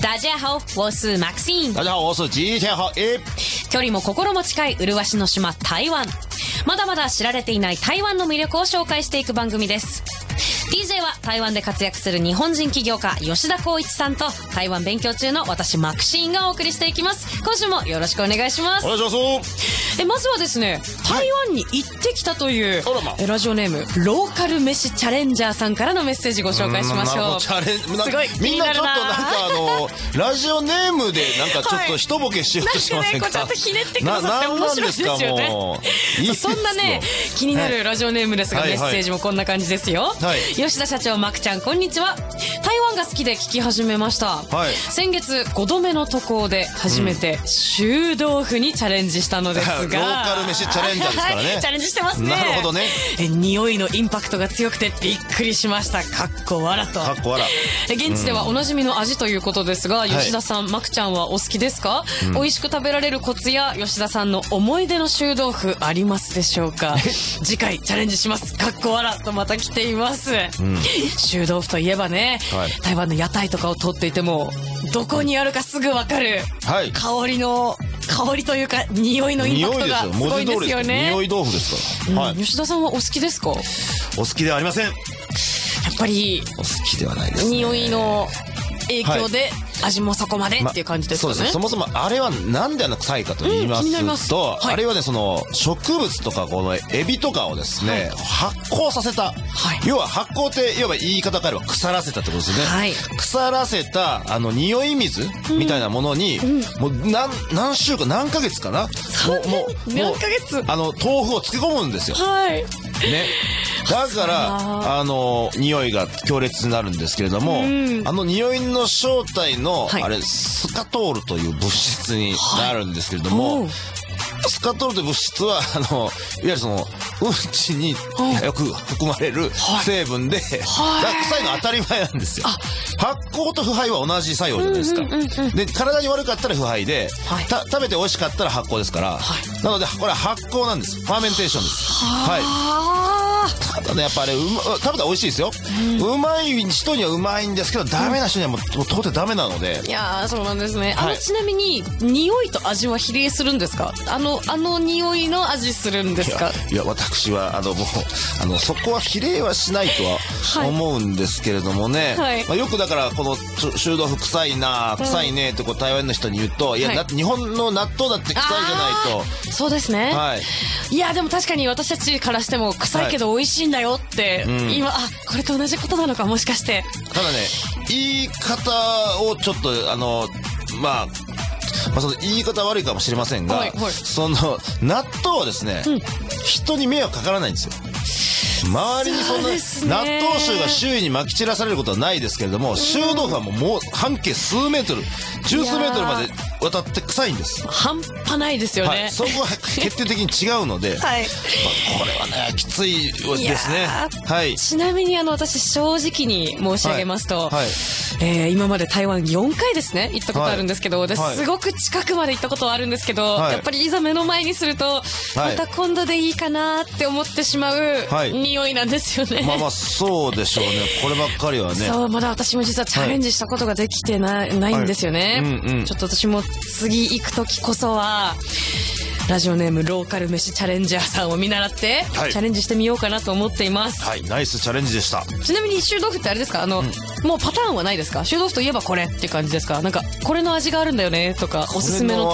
大家好，我是 Maxine。 大家好，我是吉天好距離も心も近い麗しの島台湾。まだまだ知られていない台湾の魅力を紹介していく番組です。DJ は台湾で活躍する日本人起業家吉田光一さんと台湾勉強中の私マクシーンがお送りしていきます。今週もよろしくお願いします。 お願いします。 まずはですね、台湾に行ってきたという、ラジオネームローカル飯チャレンジャーさんからのメッセージご紹介しましょう。 すごいみんなちょっとなんかラジオネームでなんかちょっと一ボケしようとしませんか。 なんかね、こうちょっとひねってくださって面白いですよね。そんなね、気になるラジオネームですが、メッセージもこんな感じですよ。吉田社長、マクちゃん、こんにちは。台湾が好きで聞き始めました。先月5度目の渡航で初めて臭豆腐にチャレンジしたのですが、 ローカル飯チャレンジャーですからね。 チャレンジしてますね。 なるほどね。 匂いのインパクトが強くてびっくりしました。かっこわらと。現地ではおなじみの味ということですが、吉田さん、マクちゃんはお好きですか？美味しく食べられるコツや吉田さんの思い出の臭豆腐ありますでしょうか？次回チャレンジします。かっこわらとまた来ています。臭豆腐といえばね、台湾の屋台とかを通っていてもどこにあるかすぐわかる、香りというか匂いのインパクトがすごいですよね。 匂い豆腐ですから。 吉田さんはお好きですか？ お好きではありません。やっぱりお好きではないですね。 匂いの影響で味もそこまでっていう感じですかね。 そうです。そもそもあれはなんで臭いかと言いますと、あれはね、その植物とかこのエビとかをですね、発酵させた、要は発酵っていわば言い方変えれば腐らせたってことですね。腐らせた匂い水みたいなものに、もう何週間何ヶ月かな、もう何ヶ月豆腐を漬け込むんですよ。ね。だから匂いが強烈になるんですけれども、匂いの正体のあれスカトールという物質になるんですけれども、スカトールという物質はいわゆるそのうんちによく含まれる成分で、臭いの当たり前なんですよ。発酵と腐敗は同じ作用じゃないですか。で、体に悪かったら腐敗で、食べて美味しかったら発酵ですから、なのでこれは発酵なんです。ファーメンテーションです。ただね、やっぱあれ食べたら美味しいですよ。うまい人にはうまいんですけど、ダメな人にはもう到底ダメなので。 いやー、そうなんですね。ちなみに匂いと味は比例するんですか？匂いの味するんですか？ いや、私はもうそこは比例はしないとは思うんですけれどもね。よくだからこの臭豆腐臭いな、臭いねって台湾の人に言うと、いや、だって日本の納豆だって臭いじゃないと。 そうですね。いや、でも確かに私たちからしても臭いけど美味しいんだよって、今これと同じことなのか、もしかして。 ただね、言い方をちょっとその言い方悪いかもしれませんが、その納豆はですね、人に迷惑かからないんですよ。周りにそんな納豆臭が周囲にまき散らされることはないですけれども、臭豆腐はもう半径数メートル、十数メートルまで渡って臭いんです。 半端ないですよね。 そこは決定的に違うので、これはね、きついですね。 ちなみに私正直に申し上げますと、今まで台湾4回ですね、行ったことあるんですけど、すごく近くまで行ったことはあるんですけど、やっぱりいざ目の前にすると、また今度でいいかなって思ってしまう匂いなんですよね。 そうでしょうね。こればっかりはね。 そう、まだ私も実はチャレンジしたことができてないんですよね。ちょっと私も次行く時こそはラジオネームローカル飯チャレンジャーさんを見習ってチャレンジしてみようかなと思っています。 ナイスチャレンジでした。 ちなみに臭豆腐ってあれですか？もうパターンはないですか？臭豆腐といえばこれって感じですか？なんかこれの味があるんだよねとか、おすすめの